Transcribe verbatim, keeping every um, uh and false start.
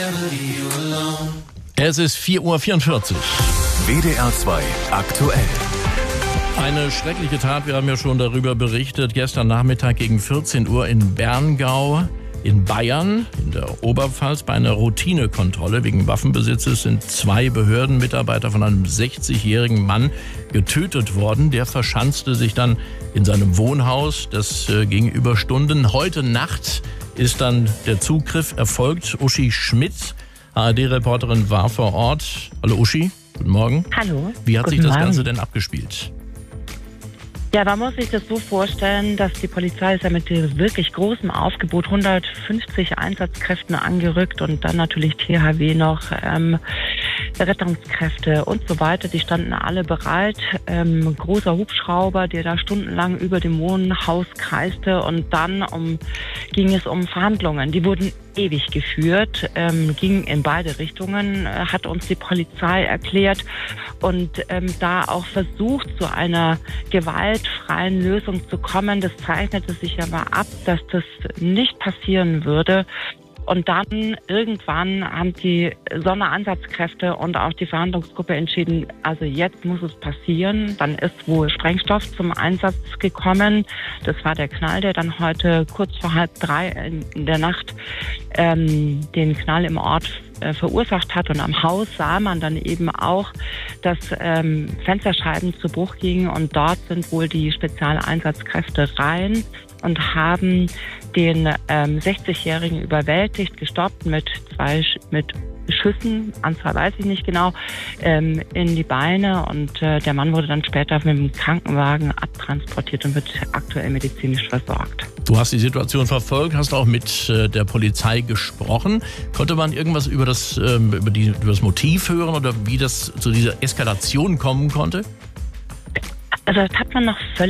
Es ist vier Uhr vierundvierzig. W D R zwei aktuell. Eine schreckliche Tat, wir haben ja schon darüber berichtet, gestern Nachmittag gegen vierzehn Uhr in Berngau in Bayern, in der Oberpfalz, bei einer Routinekontrolle wegen Waffenbesitzes sind zwei Behördenmitarbeiter von einem sechzigjährigen Mann getötet worden. Der verschanzte sich dann in seinem Wohnhaus. Das äh, ging über Stunden. Heute Nacht ist dann der Zugriff erfolgt. Uschi Schmidt, A R D-Reporterin, war vor Ort. Hallo Uschi, guten Morgen. Hallo. Wie hat Guten sich das Morgen. Ganze denn abgespielt? Ja, man muss sich das so vorstellen, dass die Polizei ist ja mit wirklich großem Aufgebot hundertfünfzig Einsatzkräften angerückt und dann natürlich T H W noch, ähm, Rettungskräfte und so weiter. Die standen alle bereit. Ähm, großer Hubschrauber, der da stundenlang über dem Wohnhaus kreiste und dann um, ging es um Verhandlungen. Die wurden ewig geführt, ähm, ging in beide Richtungen, äh, hat uns die Polizei erklärt und ähm, da auch versucht, zu einer gewaltfreien Lösung zu kommen. Das zeichnete sich aber ab, dass das nicht passieren würde. Und dann irgendwann haben die Sonderansatzkräfte und auch die Verhandlungsgruppe entschieden, also jetzt muss es passieren. Dann ist wohl Sprengstoff zum Einsatz gekommen. Das war der Knall, der dann heute kurz vor halb drei in der Nacht ähm, den Knall im Ort äh, verursacht hat. Und am Haus sah man dann eben auch, dass ähm, Fensterscheiben zu Bruch gingen. Und dort sind wohl die Spezialeinsatzkräfte rein und haben den ähm, sechzigjährigen überwältigt, gestoppt mit zwei mit Schüssen, Anzahl weiß ich nicht genau, ähm, in die Beine und äh, der Mann wurde dann später mit dem Krankenwagen abtransportiert und wird aktuell medizinisch versorgt. Du hast die Situation verfolgt, hast auch mit äh, der Polizei gesprochen. Konnte man irgendwas über das, ähm, über, die, über das Motiv hören oder wie das zu dieser Eskalation kommen konnte? Also das hat man noch völlig